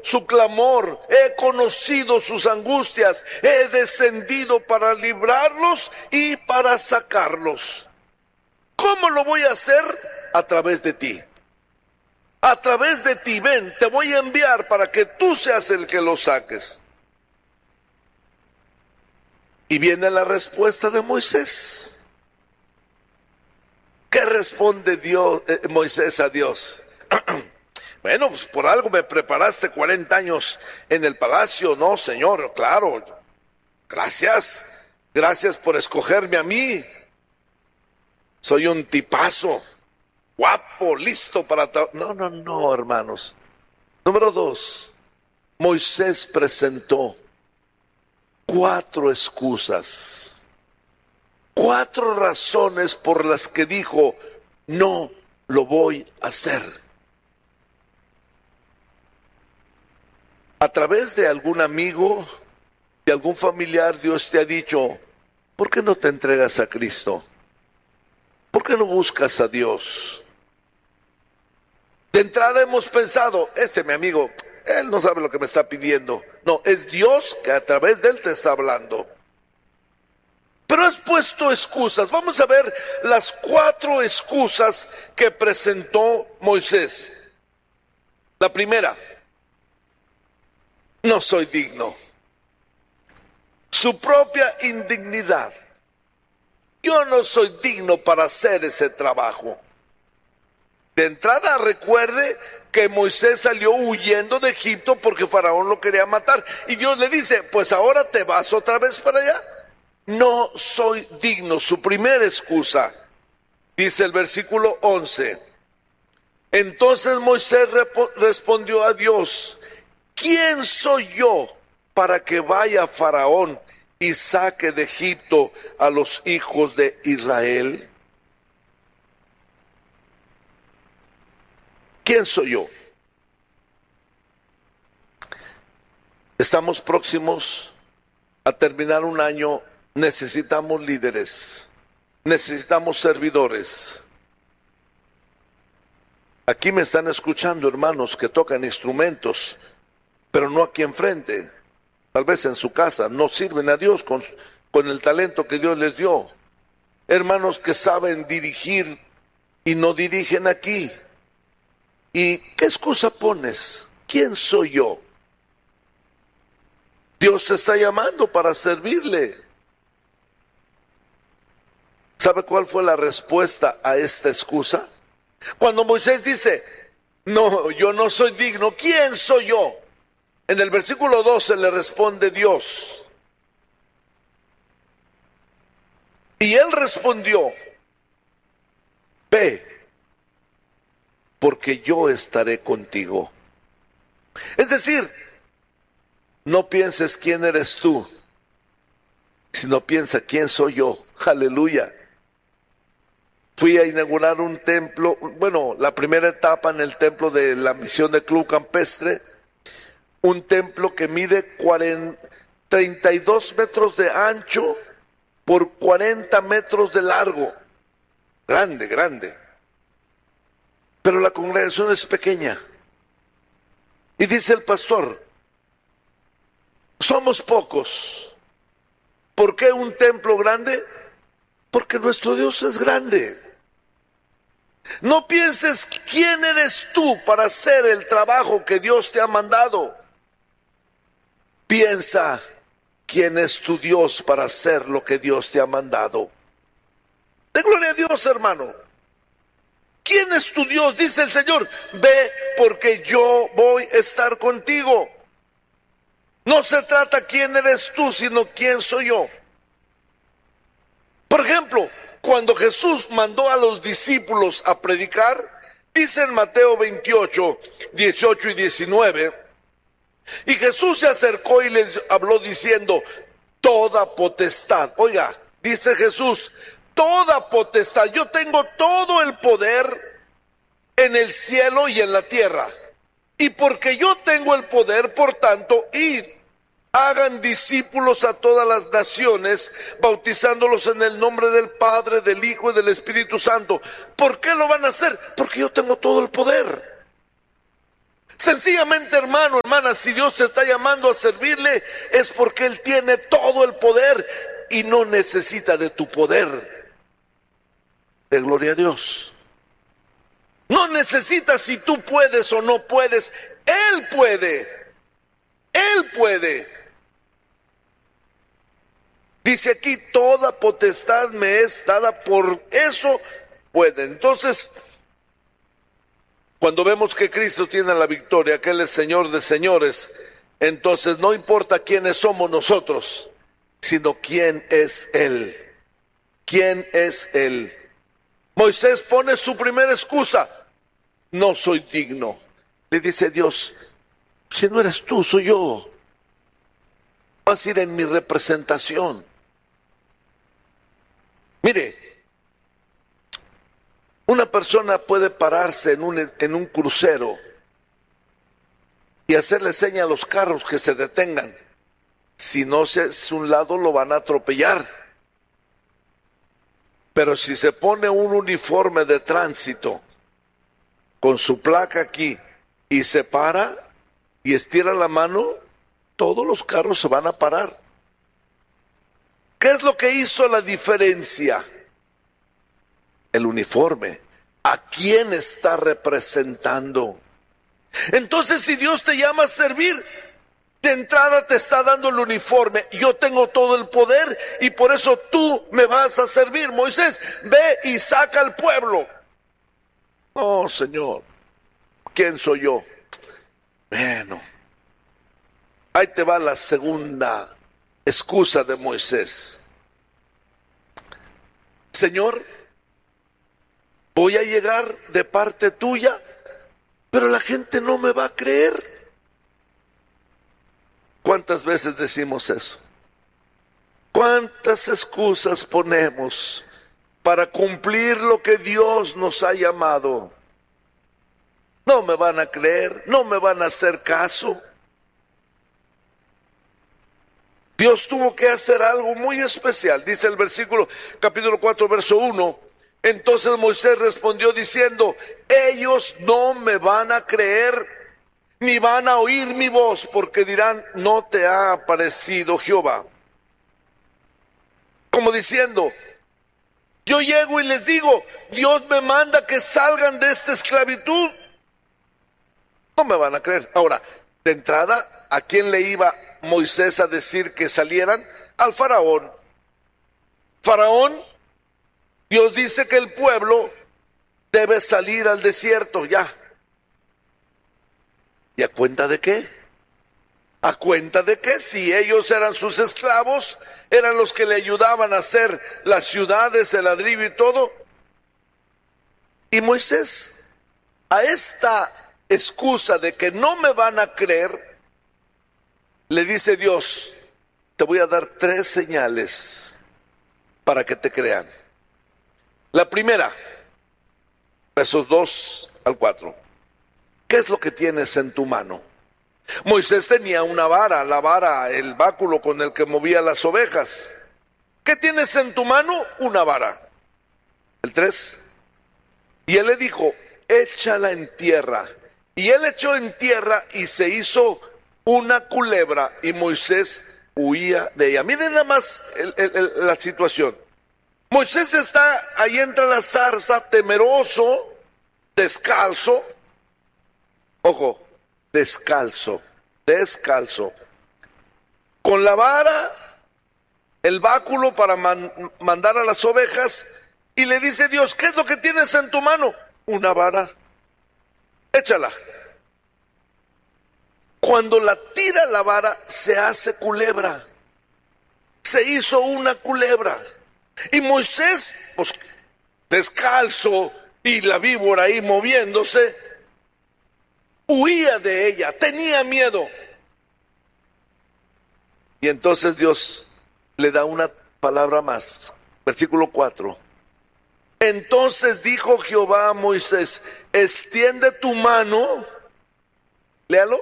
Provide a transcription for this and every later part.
su clamor, he conocido sus angustias, he descendido para librarlos y para sacarlos. ¿Cómo lo voy a hacer? A través de ti. A través de ti, ven, te voy a enviar para que tú seas el que los saques. Y viene la respuesta de Moisés. ¿Qué responde Moisés a Dios? Bueno, pues por algo me preparaste 40 años en el palacio, ¿no, Señor? Claro, gracias. Gracias por escogerme a mí. Soy un tipazo, guapo, listo para No, hermanos. Número 2, Moisés presentó 4 excusas, 4 razones por las que dijo, no lo voy a hacer. A través de algún amigo, de algún familiar, Dios te ha dicho, ¿por qué no te entregas a Cristo? ¿Por qué no buscas a Dios? De entrada hemos pensado, mi amigo, él no sabe lo que me está pidiendo. No, es Dios que a través de él te está hablando. Pero has puesto excusas. Vamos a ver las 4 excusas que presentó Moisés. La primera, no soy digno. Su propia indignidad. Yo no soy digno para hacer ese trabajo. De entrada, recuerde que Moisés salió huyendo de Egipto porque Faraón lo quería matar. Y Dios le dice, pues ahora te vas otra vez para allá. No soy digno. Su primera excusa, dice el versículo 11. Entonces Moisés respondió a Dios, ¿quién soy yo para que vaya Faraón y saque de Egipto a los hijos de Israel? ¿Quién soy yo? Estamos próximos a terminar un año. Necesitamos líderes, necesitamos servidores. Aquí me están escuchando hermanos que tocan instrumentos, pero no aquí enfrente, tal vez en su casa, no sirven a Dios con el talento que Dios les dio. Hermanos que saben dirigir y no dirigen aquí. ¿Y qué excusa pones? ¿Quién soy yo? Dios te está llamando para servirle. ¿Sabe cuál fue la respuesta a esta excusa? Cuando Moisés dice, no, yo no soy digno, ¿quién soy yo? En el versículo 12 le responde Dios. Y él respondió, ve, porque yo estaré contigo. Es decir, no pienses quién eres tú, sino piensa quién soy yo. Aleluya. Fui a inaugurar un templo, la primera etapa en el templo de la misión de Club Campestre, un templo que mide 32 metros de ancho por 40 metros de largo. Grande, grande. Pero la congregación es pequeña. Y dice el pastor, somos pocos. ¿Por qué un templo grande? Porque nuestro Dios es grande. No pienses quién eres tú para hacer el trabajo que Dios te ha mandado. Piensa quién es tu Dios para hacer lo que Dios te ha mandado. De gloria a Dios, hermano. ¿Quién es tu Dios? Dice el Señor, ve porque yo voy a estar contigo. No se trata quién eres tú, sino quién soy yo. Por ejemplo, cuando Jesús mandó a los discípulos a predicar, dice en Mateo 28, 18 y 19, y Jesús se acercó y les habló diciendo, toda potestad, oiga, dice Jesús, toda potestad, yo tengo todo el poder en el cielo y en la tierra, y porque yo tengo el poder, por tanto, id. Hagan discípulos a todas las naciones, bautizándolos en el nombre del Padre, del Hijo y del Espíritu Santo. ¿Por qué lo van a hacer? Porque yo tengo todo el poder. Sencillamente, hermano, hermana, si Dios te está llamando a servirle, es porque Él tiene todo el poder y no necesita de tu poder. De gloria a Dios. No necesita si tú puedes o no puedes. Él puede. Él puede. Dice aquí, toda potestad me es dada, por eso puede. Entonces, cuando vemos que Cristo tiene la victoria, que Él es Señor de señores, entonces no importa quiénes somos nosotros, sino quién es Él. ¿Quién es Él? Moisés pone su primera excusa: no soy digno. Le dice Dios: si no eres tú, soy yo. Vas a ir en mi representación. Mire, una persona puede pararse en un crucero y hacerle seña a los carros que se detengan. Si no se es un lado, lo van a atropellar. Pero si se pone un uniforme de tránsito con su placa aquí y se para y estira la mano, todos los carros se van a parar. ¿Qué es lo que hizo la diferencia? El uniforme. ¿A quién está representando? Entonces, si Dios te llama a servir, de entrada te está dando el uniforme. Yo tengo todo el poder y por eso tú me vas a servir. Moisés, ve y saca al pueblo. Oh, Señor, ¿quién soy yo? Bueno, ahí te va la segunda excusa de Moisés. Señor, voy a llegar de parte tuya, pero la gente no me va a creer. ¿Cuántas veces decimos eso? ¿Cuántas excusas ponemos para cumplir lo que Dios nos ha llamado? No me van a creer, no me van a hacer caso. Dios tuvo que hacer algo muy especial. Dice el versículo, capítulo 4, verso 1. Entonces Moisés respondió diciendo: ellos no me van a creer, ni van a oír mi voz, porque dirán: no te ha aparecido Jehová. Como diciendo, yo llego y les digo: Dios me manda que salgan de esta esclavitud. No me van a creer. Ahora, de entrada, ¿a quién le iba Moisés a decir que salieran? Al faraón. Faraón, Dios dice que el pueblo debe salir al desierto ya. ¿Y a cuenta de qué? ¿A cuenta de qué? Si ellos eran sus esclavos, eran los que le ayudaban a hacer las ciudades, el ladrillo y todo. Y Moisés, a esta excusa de que no me van a creer, le dice Dios: te voy a dar 3 señales para que te crean. La primera, versos 2 al 4. ¿Qué es lo que tienes en tu mano? Moisés tenía una vara, la vara, el báculo con el que movía las ovejas. ¿Qué tienes en tu mano? Una vara. El 3. Y él le dijo: échala en tierra. Y él echó en tierra y se hizo una culebra, y Moisés huía de ella. Miren nada más la situación. Moisés está ahí entre la zarza, temeroso, descalzo. Ojo, descalzo, con la vara, el báculo para mandar a las ovejas, y le dice Dios: ¿qué es lo que tienes en tu mano? Una vara, échala. Cuando la tira la vara, se hace culebra, se hizo una culebra, y Moisés, pues descalzo, y la víbora ahí moviéndose, huía de ella, tenía miedo. Y entonces Dios le da una palabra más, versículo 4. Entonces dijo Jehová a Moisés: extiende tu mano, léalo.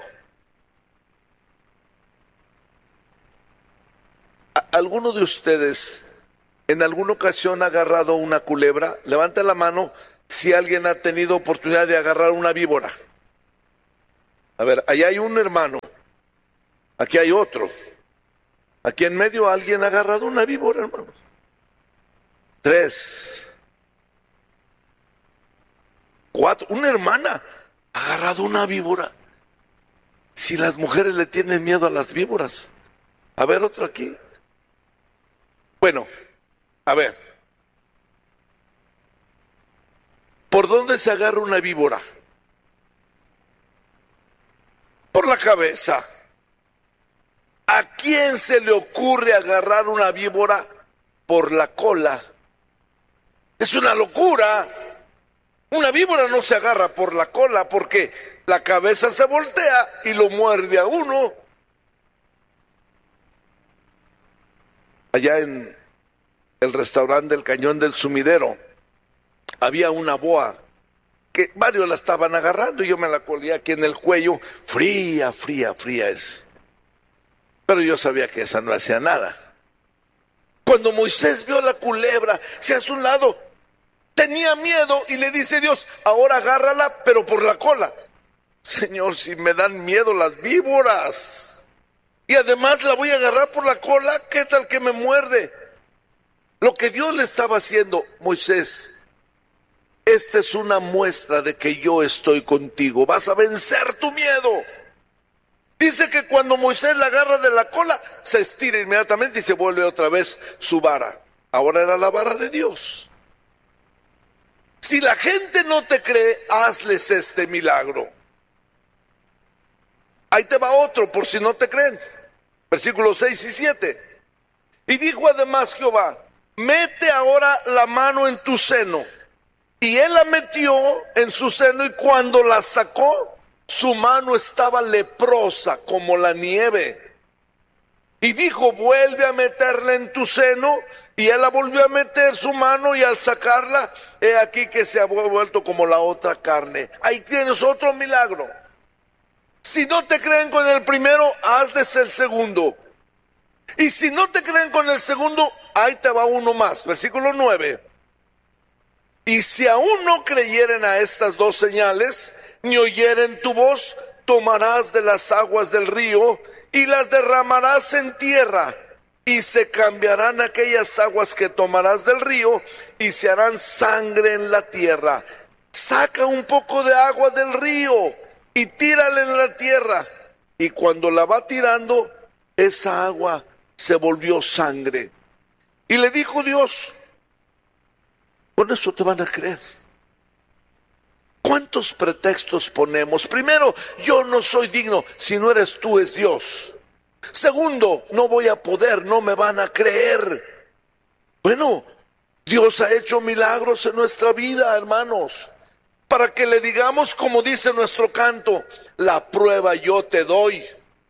¿Alguno de ustedes en alguna ocasión ha agarrado una culebra? Levante la mano si alguien ha tenido oportunidad de agarrar una víbora. A ver, allá hay un hermano, aquí hay otro. Aquí en medio alguien ha agarrado una víbora, hermanos. 3, 4, una hermana ha agarrado una víbora. Si las mujeres le tienen miedo a las víboras. A ver, otro aquí. Bueno, a ver. ¿Por dónde se agarra una víbora? Por la cabeza. ¿A quién se le ocurre agarrar una víbora por la cola? Es una locura. Una víbora no se agarra por la cola porque la cabeza se voltea y lo muerde a uno. Allá en el restaurante del Cañón del Sumidero había una boa que varios la estaban agarrando y yo me la colía aquí en el cuello. Fría, fría, fría es. Pero yo sabía que esa no hacía nada. Cuando Moisés vio la culebra, se hace a un lado, tenía miedo y le dice Dios, ahora agárrala, pero por la cola. Señor, si me dan miedo las víboras y además la voy a agarrar por la cola, ¿qué tal que me muerde? Lo que Dios le estaba haciendo, Moisés, esta es una muestra de que yo estoy contigo, vas a vencer tu miedo. Dice que cuando Moisés la agarra de la cola, se estira inmediatamente y se vuelve otra vez su vara. Ahora era la vara de Dios. Si la gente no te cree, hazles este milagro. Ahí te va otro, por si no te creen. Versículos 6 y 7. Y dijo además Jehová, mete ahora la mano en tu seno. Y él la metió en su seno y cuando la sacó, su mano estaba leprosa como la nieve. Y dijo, vuelve a meterla en tu seno. Y él la volvió a meter su mano y al sacarla, he aquí que se ha vuelto como la otra carne. Ahí tienes otro milagro. Si no te creen con el primero, hazles el segundo. Y si no te creen con el segundo, ahí te va uno más. Versículo 9. Y si aún no creyeren a estas dos señales, ni oyeren tu voz, tomarás de las aguas del río y las derramarás en tierra, y se cambiarán aquellas aguas que tomarás del río y se harán sangre en la tierra. Saca un poco de agua del río y tírala en la tierra. Y cuando la va tirando, esa agua se volvió sangre. Y le dijo Dios, con eso te van a creer. ¿Cuántos pretextos ponemos? Primero, yo no soy digno, si no eres tú es Dios. Segundo, no voy a poder, no me van a creer. Bueno, Dios ha hecho milagros en nuestra vida, hermanos, para que le digamos como dice nuestro canto, la prueba yo te doy.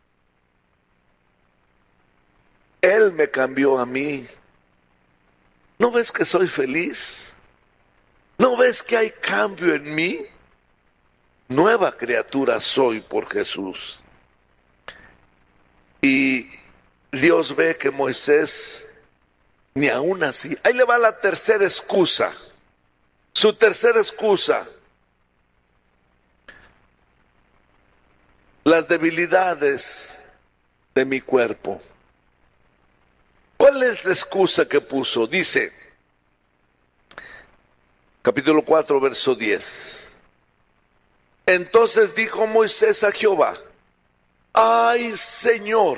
Él me cambió a mí. ¿No ves que soy feliz? ¿No ves que hay cambio en mí? Nueva criatura soy por Jesús. Y Dios ve que Moisés, ni aún así, ahí le va la tercera excusa. Su tercera excusa. Las debilidades de mi cuerpo. ¿Cuál es la excusa que puso? Dice, capítulo 4, verso 10. Entonces dijo Moisés a Jehová, ay Señor,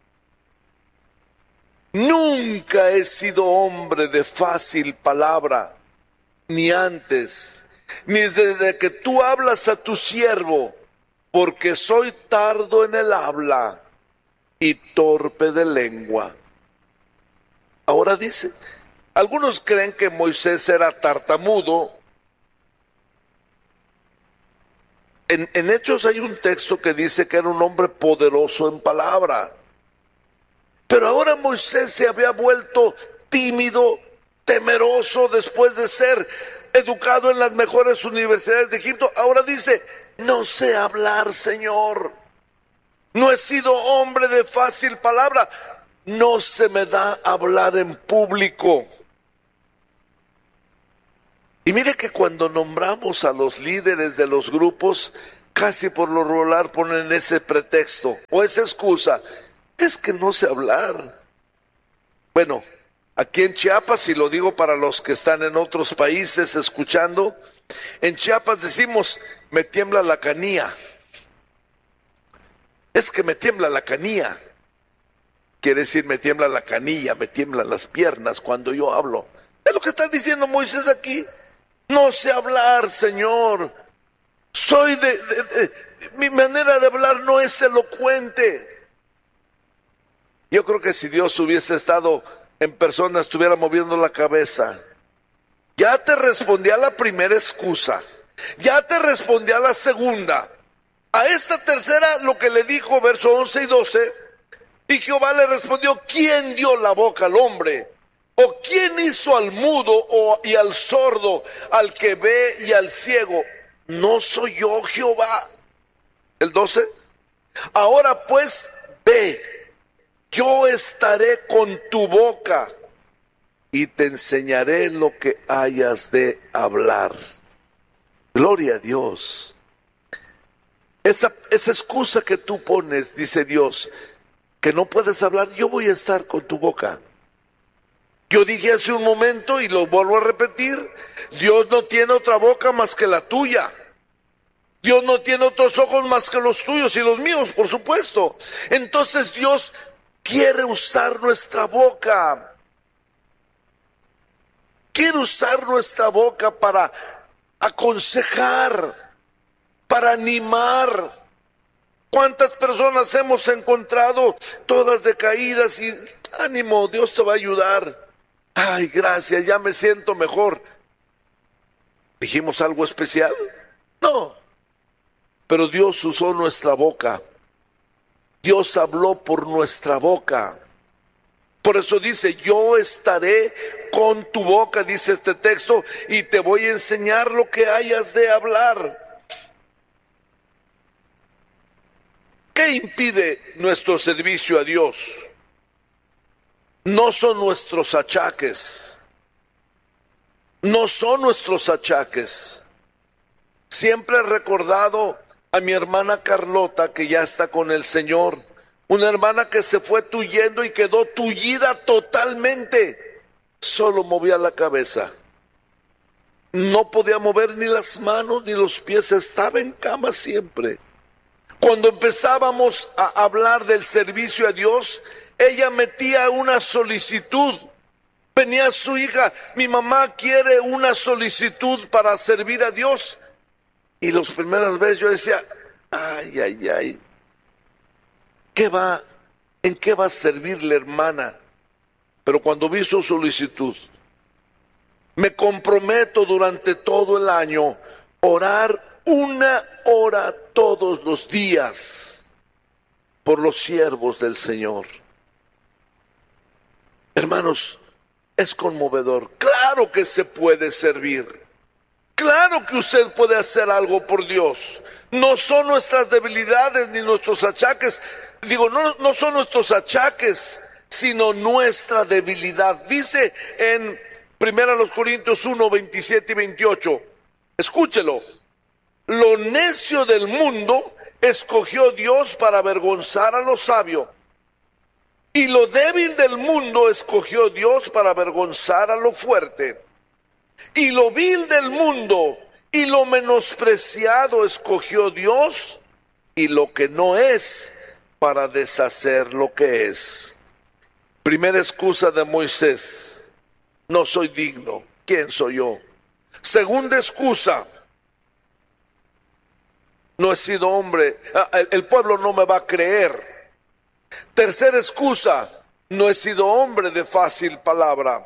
nunca he sido hombre de fácil palabra, ni antes, ni desde que tú hablas a tu siervo, porque soy tardo en el habla y torpe de lengua. Ahora dice, algunos creen que Moisés era tartamudo. En Hechos hay un texto que dice que era un hombre poderoso en palabra. Pero ahora Moisés se había vuelto tímido, temeroso después de ser educado en las mejores universidades de Egipto. Ahora dice, no sé hablar, Señor. No he sido hombre de fácil palabra. No se me da hablar en público. Y mire que cuando nombramos a los líderes de los grupos, casi por lo regular ponen ese pretexto o esa excusa. Es que no sé hablar. Bueno, aquí en Chiapas, y lo digo para los que están en otros países escuchando, en Chiapas decimos, me tiembla la canilla. Es que me tiembla la canilla. Quiere decir, me tiembla la canilla, me tiemblan las piernas cuando yo hablo. Es lo que está diciendo Moisés aquí. No sé hablar, Señor. Mi manera de hablar no es elocuente. Yo creo que si Dios hubiese estado en persona, estuviera moviendo la cabeza. Ya te respondí a la primera excusa. Ya te respondí a la segunda. A esta tercera, lo que le dijo, verso 11 y 12, y Jehová le respondió, ¿quién dio la boca al hombre? ¿O quién hizo al mudo y al sordo, al que ve y al ciego? ¿No soy yo, Jehová? El 12. Ahora pues, ve, yo estaré con tu boca y te enseñaré lo que hayas de hablar. Gloria a Dios. Esa excusa que tú pones, dice Dios, que no puedes hablar, yo voy a estar con tu boca. Yo dije hace un momento y lo vuelvo a repetir, Dios no tiene otra boca más que la tuya. Dios no tiene otros ojos más que los tuyos y los míos, por supuesto. Entonces Dios quiere usar nuestra boca. Quiere usar nuestra boca para aconsejar, para animar. ¿Cuántas personas hemos encontrado todas decaídas y ánimo, Dios te va a ayudar? Ay, gracias, ya me siento mejor. ¿Dijimos algo especial? No. Pero Dios usó nuestra boca. Dios habló por nuestra boca. Por eso dice, yo estaré con tu boca, dice este texto, y te voy a enseñar lo que hayas de hablar. ¿Qué impide nuestro servicio a Dios? No son nuestros achaques. No son nuestros achaques. Siempre he recordado a mi hermana Carlota, que ya está con el Señor. Una hermana que se fue tuyendo y quedó tullida totalmente. Solo movía la cabeza. No podía mover ni las manos ni los pies. Estaba en cama siempre. Cuando empezábamos a hablar del servicio a Dios, ella metía una solicitud. Venía su hija, mi mamá quiere una solicitud para servir a Dios. Y las primeras veces yo decía, ay, ay, ay, ¿en qué va a servir la hermana? Pero cuando vi su solicitud, me comprometo durante todo el año orar 1 hora todos los días por los siervos del Señor. Hermanos, es conmovedor. Claro que se puede servir. Claro que usted puede hacer algo por Dios. No son nuestras debilidades ni nuestros achaques. No son nuestros achaques, sino nuestra debilidad. Dice en 1 Corintios 1, 27 y 28. Escúchelo. Lo necio del mundo escogió Dios para avergonzar a lo sabio. Y lo débil del mundo escogió Dios para avergonzar a lo fuerte. Y lo vil del mundo y lo menospreciado escogió Dios, y lo que no es, para deshacer lo que es. Primera excusa de Moisés: no soy digno. ¿Quién soy yo? Segunda excusa: no he sido hombre, el pueblo no me va a creer. Tercera excusa: no he sido hombre de fácil palabra.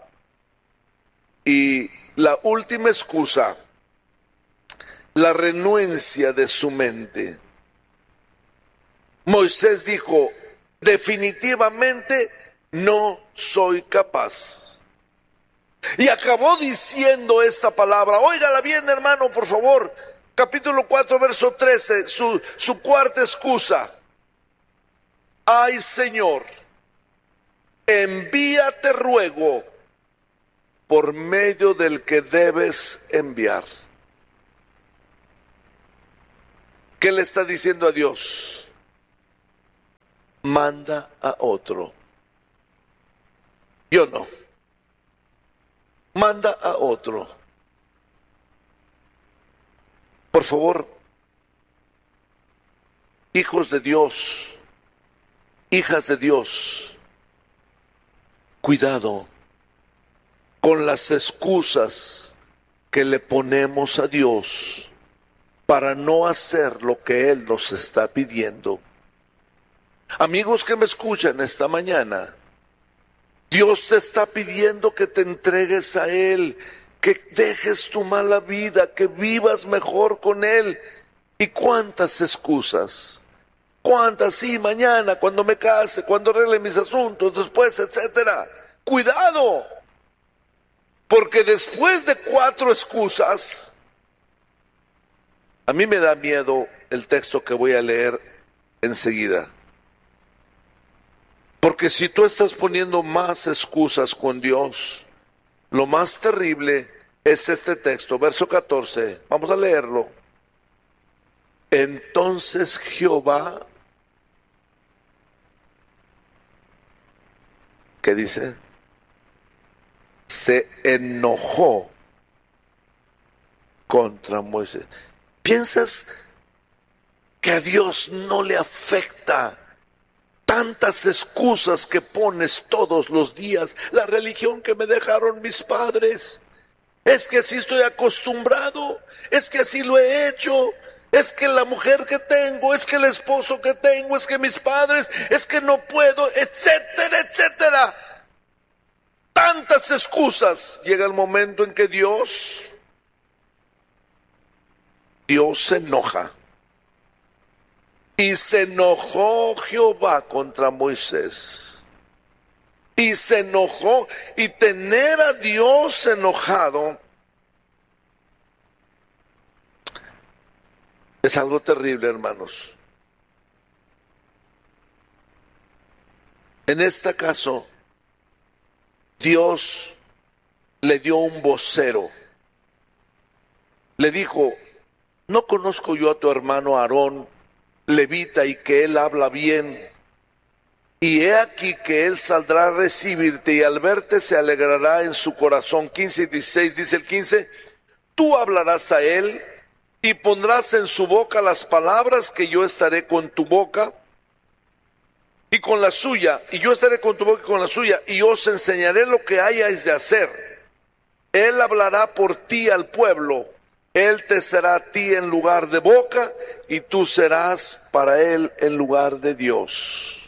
Y la última excusa: la renuencia de su mente. Moisés dijo, definitivamente no soy capaz. Y acabó diciendo esta palabra. Óigala bien, hermano, por favor. Capítulo 4, verso 13, su cuarta excusa. Ay, Señor, envíate ruego por medio del que debes enviar. ¿Qué le está diciendo a Dios? Manda a otro. Yo no. Manda a otro. Por favor, hijos de Dios, hijas de Dios, cuidado con las excusas que le ponemos a Dios para no hacer lo que Él nos está pidiendo. Amigos que me escuchan esta mañana, Dios te está pidiendo que te entregues a Él, que dejes tu mala vida, que vivas mejor con Él. ¿Y cuántas excusas? ¿Cuántas? Sí, mañana, cuando me case, cuando arregle mis asuntos, después, etcétera. ¡Cuidado! Porque después de 4 excusas, a mí me da miedo el texto que voy a leer enseguida. Porque si tú estás poniendo más excusas con Dios, lo más terrible es este texto, verso 14. Vamos a leerlo. Entonces Jehová, ¿qué dice? Se enojó contra Moisés. ¿Piensas que a Dios no le afecta tantas excusas que pones todos los días? La religión que me dejaron mis padres, es que así estoy acostumbrado, es que así lo he hecho, es que la mujer que tengo, es que el esposo que tengo, es que mis padres, es que no puedo, etcétera, etcétera. Tantas excusas. Llega el momento en que Dios se enoja. Y se enojó Jehová contra Moisés. Y se enojó. Y tener a Dios enojado es algo terrible, hermanos. En este caso, Dios le dio un vocero. Le dijo: ¿no conozco yo a tu hermano Aarón, levita, y que él habla bien? Y he aquí que él saldrá a recibirte, y al verte se alegrará en su corazón. 15 y 16, dice el 15, tú hablarás a él, y pondrás en su boca las palabras que yo estaré con tu boca, y con la suya, y yo estaré con tu boca y con la suya, y os enseñaré lo que hayáis de hacer. Él hablará por ti al pueblo, él te será a ti en lugar de boca, y tú serás para él en lugar de Dios.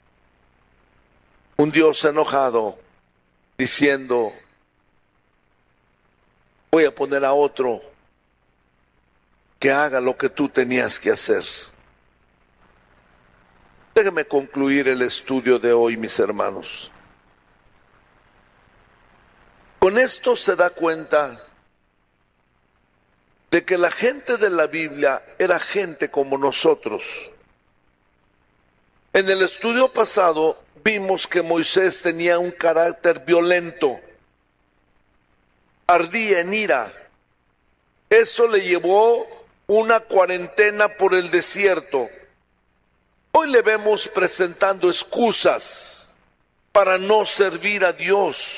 Un Dios enojado, diciendo: voy a poner a otro que haga lo que tú tenías que hacer. Déjenme concluir el estudio de hoy, mis hermanos. Con esto se da cuenta de que la gente de la Biblia era gente como nosotros. En el estudio pasado vimos que Moisés tenía un carácter violento, ardía en ira. Eso le llevó una cuarentena por el desierto. Hoy le vemos presentando excusas para no servir a Dios.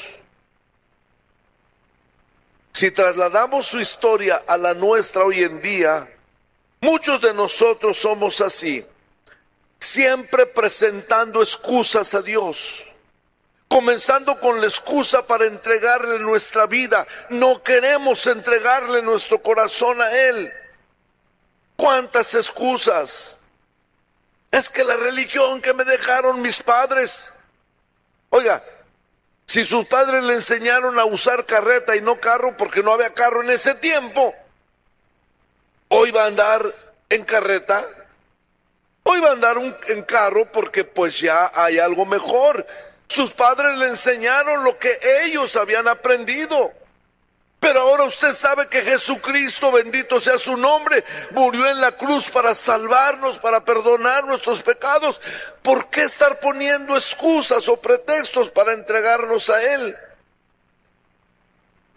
Si trasladamos su historia a la nuestra hoy en día, muchos de nosotros somos así, siempre presentando excusas a Dios, comenzando con la excusa para entregarle nuestra vida. No queremos entregarle nuestro corazón a Él. ¿Cuántas excusas? Es que la religión que me dejaron mis padres. Oiga, si sus padres le enseñaron a usar carreta y no carro porque no había carro en ese tiempo, hoy va a andar en carreta, hoy va a andar en carro porque pues ya hay algo mejor. Sus padres le enseñaron lo que ellos habían aprendido. Pero ahora usted sabe que Jesucristo, bendito sea su nombre, murió en la cruz para salvarnos, para perdonar nuestros pecados. ¿Por qué estar poniendo excusas o pretextos para entregarnos a Él?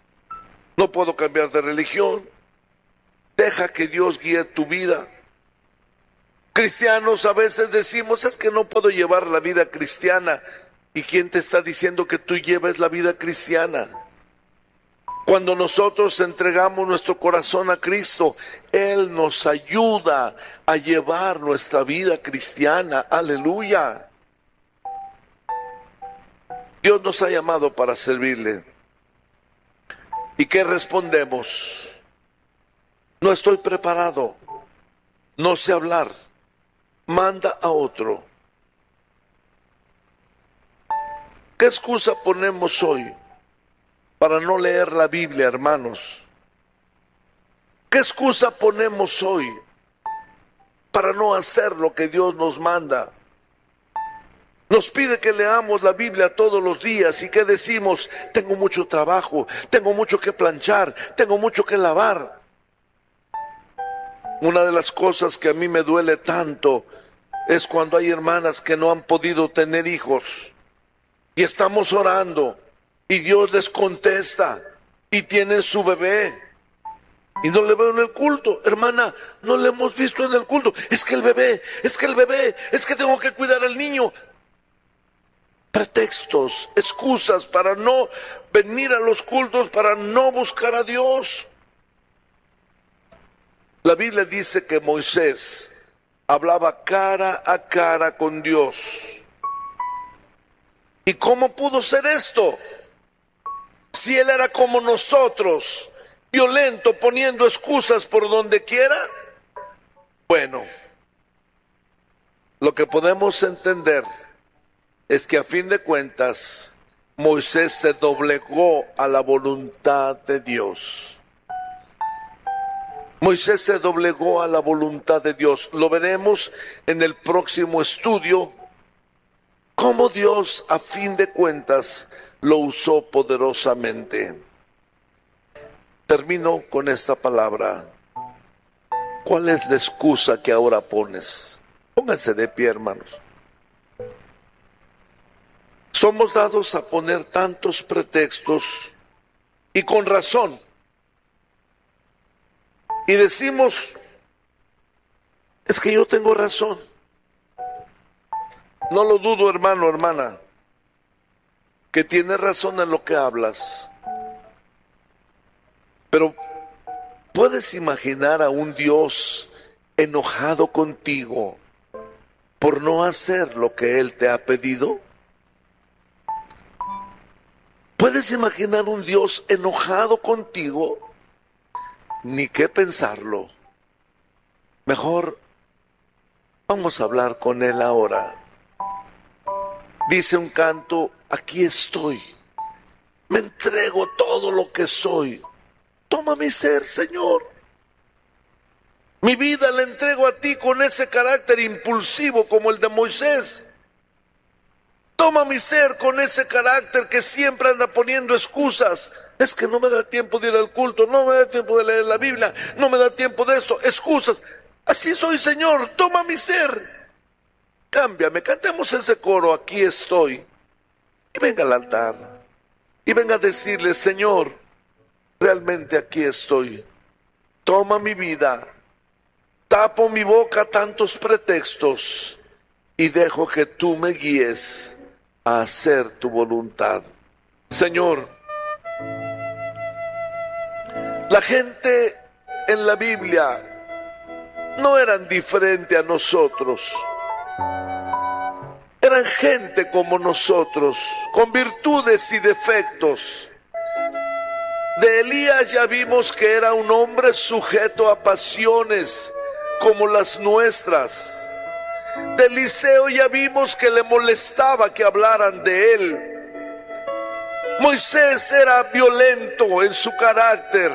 No puedo cambiar de religión. Deja que Dios guíe tu vida. Cristianos a veces decimos, es que no puedo llevar la vida cristiana. ¿Y quién te está diciendo que tú lleves la vida cristiana? Cuando nosotros entregamos nuestro corazón a Cristo, Él nos ayuda a llevar nuestra vida cristiana. Aleluya. Dios nos ha llamado para servirle. ¿Y qué respondemos? No estoy preparado, no sé hablar, manda a otro. ¿Qué excusa ponemos hoy para no leer la Biblia, hermanos? ¿Qué excusa ponemos hoy para no hacer lo que Dios nos manda? Nos pide que leamos la Biblia todos los días y que decimos, tengo mucho trabajo, tengo mucho que planchar, tengo mucho que lavar. Una de las cosas que a mí me duele tanto es cuando hay hermanas que no han podido tener hijos y estamos orando y Dios les contesta y tienen su bebé y no le veo en el culto. Hermana, no le hemos visto en el culto. Es que el bebé, es que tengo que cuidar al niño. Pretextos, excusas para no venir a los cultos, para no buscar a Dios. La Biblia dice que Moisés hablaba cara a cara con Dios. ¿Y cómo pudo ser esto? Si él era como nosotros, violento, poniendo excusas por donde quiera. Bueno, lo que podemos entender es que a fin de cuentas Moisés se doblegó a la voluntad de Dios. Moisés se doblegó a la voluntad de Dios. Lo veremos en el próximo estudio, cómo Dios a fin de cuentas lo usó poderosamente. Termino con esta palabra. ¿Cuál es la excusa que ahora pones? Pónganse de pie, hermanos. Somos dados a poner tantos pretextos y con razón. Y decimos, es que yo tengo razón. No lo dudo, hermano, hermana, que tienes razón en lo que hablas. Pero, ¿puedes imaginar a un Dios enojado contigo por no hacer lo que Él te ha pedido? ¿Puedes imaginar un Dios enojado contigo? Ni qué pensarlo. Mejor vamos a hablar con Él ahora. Dice un canto, aquí estoy, me entrego todo lo que soy. Toma mi ser, Señor. Mi vida la entrego a ti con ese carácter impulsivo como el de Moisés. Toma mi ser con ese carácter que siempre anda poniendo excusas. Es que no me da tiempo de ir al culto, no me da tiempo de leer la Biblia, no me da tiempo de esto, excusas. Así soy, Señor, toma mi ser. Cámbiame, cantemos ese coro, aquí estoy. Y venga al altar. Y venga a decirle, Señor, realmente aquí estoy. Toma mi vida. Tapo mi boca a tantos pretextos y dejo que tú me guíes a hacer tu voluntad. Señor, la gente en la Biblia no eran diferente a nosotros. Eran gente como nosotros, con virtudes y defectos. De Elías ya vimos que era un hombre sujeto a pasiones como las nuestras. De Eliseo ya vimos que le molestaba que hablaran de él. Moisés era violento en su carácter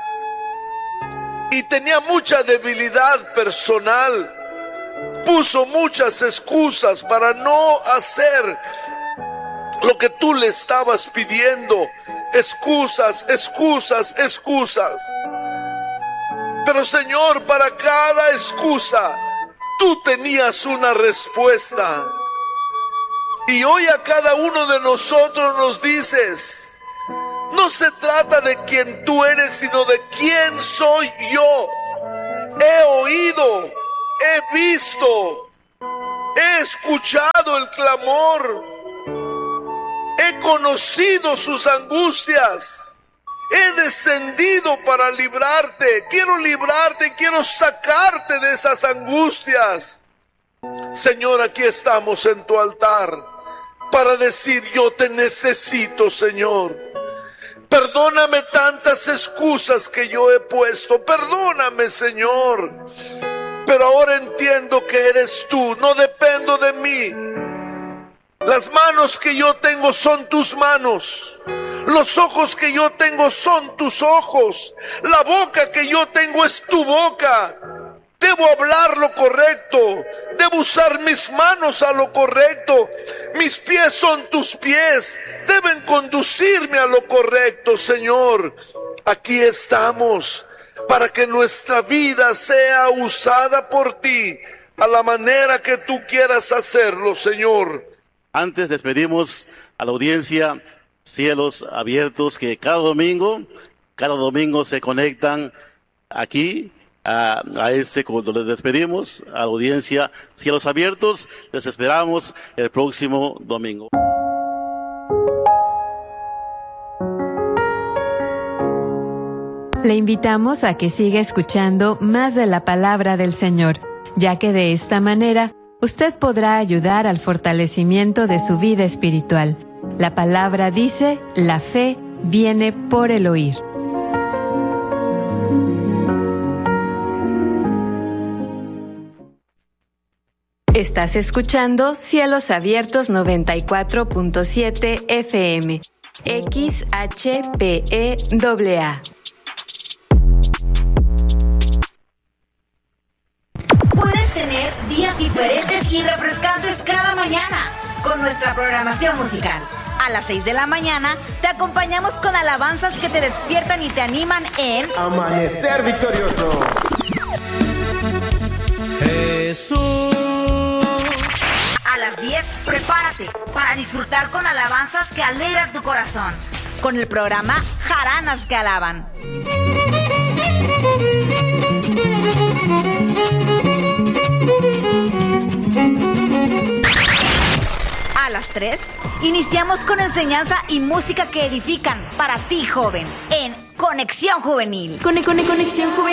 y tenía mucha debilidad personal. Puso muchas excusas para no hacer lo que tú le estabas pidiendo. Excusas, excusas, excusas. Pero Señor, para cada excusa tú tenías una respuesta. Y hoy a cada uno de nosotros nos dices, no se trata de quién tú eres, sino de quién soy yo. He oído, he visto, he escuchado el clamor, he conocido sus angustias, he descendido para librarte, quiero sacarte de esas angustias. Señor, aquí estamos en tu altar para decir: yo te necesito, Señor. Perdóname tantas excusas que yo he puesto, perdóname, Señor. Pero ahora entiendo que eres tú, no dependo de mí. Las manos que yo tengo son tus manos. Los ojos que yo tengo son tus ojos. La boca que yo tengo es tu boca. Debo hablar lo correcto. Debo usar mis manos a lo correcto. Mis pies son tus pies. Deben conducirme a lo correcto, Señor. Aquí estamos para que nuestra vida sea usada por ti a la manera que tú quieras hacerlo, Señor. Antes despedimos a la audiencia Cielos Abiertos, que cada domingo se conectan aquí cuando les despedimos a la audiencia Cielos Abiertos. Les esperamos el próximo domingo. Le invitamos a que siga escuchando más de la palabra del Señor, ya que de esta manera usted podrá ayudar al fortalecimiento de su vida espiritual. La palabra dice: la fe viene por el oír. Estás escuchando Cielos Abiertos 94.7 FM, XHPEAA. Puedes tener días diferentes y refrescantes cada mañana con nuestra programación musical. A las 6 de la mañana te acompañamos con alabanzas que te despiertan y te animan en Amanecer Victorioso. Jesús. A las 10, prepárate para disfrutar con alabanzas que alegran tu corazón, con el programa Jaranas que Alaban. A las 3, iniciamos con enseñanza y música que edifican para ti, joven, en Conexión Juvenil. Conexión Juvenil.